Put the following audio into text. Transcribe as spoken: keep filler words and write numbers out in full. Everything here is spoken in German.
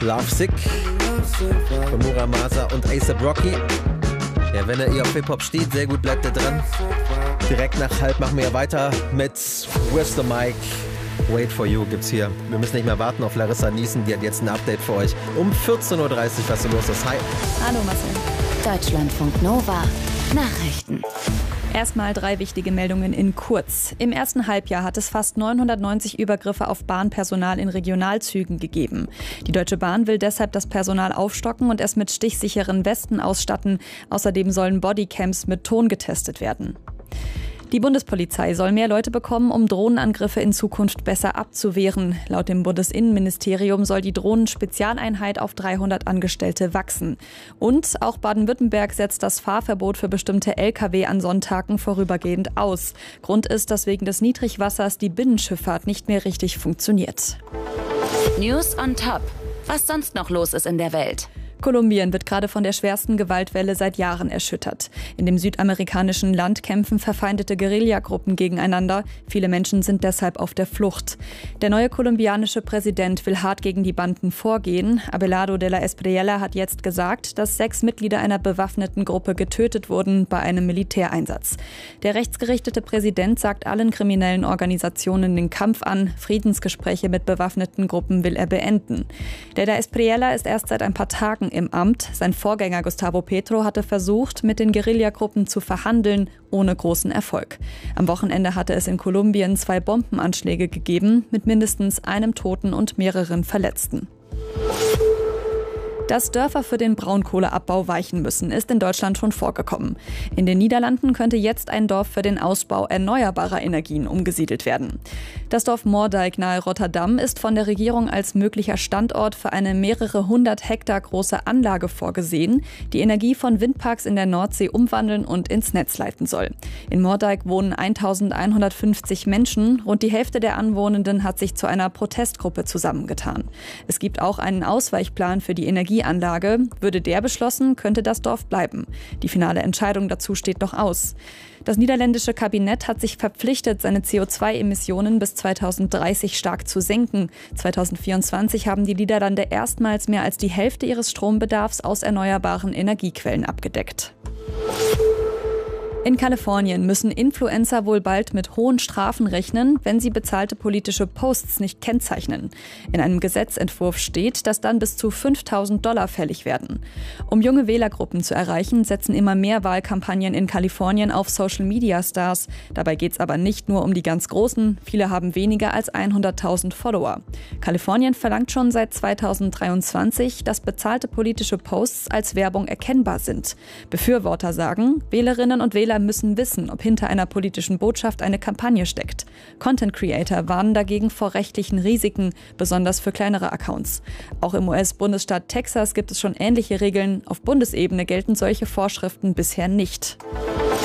Lovesick von Muramasa und A$AP Rocky. Ja, wenn ihr auf Hip-Hop steht, sehr gut, bleibt ihr dran. Direkt nach halb machen wir ja weiter mit With the Mic. Wait for You gibt's hier. Wir müssen nicht mehr warten auf Larissa Niesen, die hat jetzt ein Update für euch. Um vierzehn Uhr dreißig, was so los ist. Hi. Hallo Marcel. Deutschlandfunk Nova. Nachrichten. Erstmal drei wichtige Meldungen in kurz. Im ersten Halbjahr hat es fast neunhundertneunzig Übergriffe auf Bahnpersonal in Regionalzügen gegeben. Die Deutsche Bahn will deshalb das Personal aufstocken und es mit stichsicheren Westen ausstatten. Außerdem sollen Bodycams mit Ton getestet werden. Die Bundespolizei soll mehr Leute bekommen, um Drohnenangriffe in Zukunft besser abzuwehren. Laut dem Bundesinnenministerium soll die Drohnenspezialeinheit auf dreihundert Angestellte wachsen. Und auch Baden-Württemberg setzt das Fahrverbot für bestimmte L K W an Sonntagen vorübergehend aus. Grund ist, dass wegen des Niedrigwassers die Binnenschifffahrt nicht mehr richtig funktioniert. News on Top. Was sonst noch los ist in der Welt? Kolumbien wird gerade von der schwersten Gewaltwelle seit Jahren erschüttert. In dem südamerikanischen Land kämpfen verfeindete Guerillagruppen gegeneinander. Viele Menschen sind deshalb auf der Flucht. Der neue kolumbianische Präsident will hart gegen die Banden vorgehen. Abelardo de la Espriella hat jetzt gesagt, dass sechs Mitglieder einer bewaffneten Gruppe getötet wurden bei einem Militäreinsatz. Der rechtsgerichtete Präsident sagt allen kriminellen Organisationen den Kampf an. Friedensgespräche mit bewaffneten Gruppen will er beenden. De la Espriella ist erst seit ein paar Tagen im Amt. Sein Vorgänger Gustavo Petro hatte versucht, mit den Guerillagruppen zu verhandeln, ohne großen Erfolg. Am Wochenende hatte es in Kolumbien zwei Bombenanschläge gegeben, mit mindestens einem Toten und mehreren Verletzten. Dass Dörfer für den Braunkohleabbau weichen müssen, ist in Deutschland schon vorgekommen. In den Niederlanden könnte jetzt ein Dorf für den Ausbau erneuerbarer Energien umgesiedelt werden. Das Dorf Moerdijk nahe Rotterdam ist von der Regierung als möglicher Standort für eine mehrere hundert Hektar große Anlage vorgesehen, die Energie von Windparks in der Nordsee umwandeln und ins Netz leiten soll. In Moerdijk wohnen eintausendeinhundertfünfzig Menschen. Rund die Hälfte der Anwohnenden hat sich zu einer Protestgruppe zusammengetan. Es gibt auch einen Ausweichplan für die Energie Anlage. Würde der beschlossen, könnte das Dorf bleiben. Die finale Entscheidung dazu steht noch aus. Das niederländische Kabinett hat sich verpflichtet, seine C O zwei Emissionen bis zweitausenddreißig stark zu senken. zweitausendvierundzwanzig haben die Niederlande erstmals mehr als die Hälfte ihres Strombedarfs aus erneuerbaren Energiequellen abgedeckt. In Kalifornien müssen Influencer wohl bald mit hohen Strafen rechnen, wenn sie bezahlte politische Posts nicht kennzeichnen. In einem Gesetzentwurf steht, dass dann bis zu fünftausend Dollar fällig werden. Um junge Wählergruppen zu erreichen, setzen immer mehr Wahlkampagnen in Kalifornien auf Social-Media-Stars. Dabei geht es aber nicht nur um die ganz Großen. Viele haben weniger als hunderttausend Follower. Kalifornien verlangt schon seit zweitausenddreiundzwanzig, dass bezahlte politische Posts als Werbung erkennbar sind. Befürworter sagen, Wählerinnen und Wähler müssen wissen, ob hinter einer politischen Botschaft eine Kampagne steckt. Content Creator warnen dagegen vor rechtlichen Risiken, besonders für kleinere Accounts. Auch im U S-Bundesstaat Texas gibt es schon ähnliche Regeln. Auf Bundesebene gelten solche Vorschriften bisher nicht.